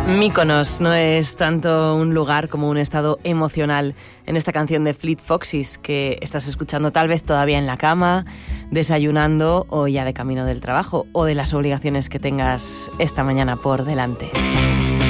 Mykonos no es tanto un lugar como un estado emocional en esta canción de Fleet Foxes que estás escuchando tal vez todavía en la cama, desayunando o ya de camino del trabajo o de las obligaciones que tengas esta mañana por delante.